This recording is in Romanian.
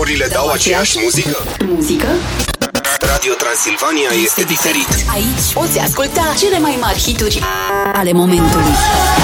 radiouri dau aceeași muzică? Muzică? Radio Transilvania este diferit. Aici poți asculta cele mai mari hituri ale momentului.